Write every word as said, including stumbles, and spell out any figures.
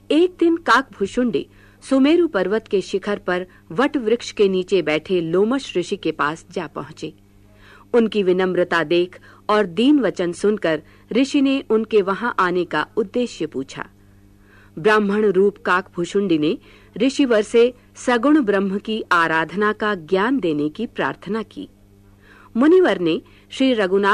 एक दिन काकभुशुंडी सुमेरु पर्वत के शिखर पर वट वृक्ष के नीचे बैठे लोमश ऋषि के पास जा पहुंचे। उनकी विनम्रता देख और दीन वचन सुनकर ऋषि ने उनके वहां आने का उद्देश्य पूछा। ब्राह्मण रूप काकभुशुंडी ने ऋषिवर से सगुण ब्रह्म की आराधना का ज्ञान देने की प्रार्थना की। मुनिवर ने श्री रघुनाथ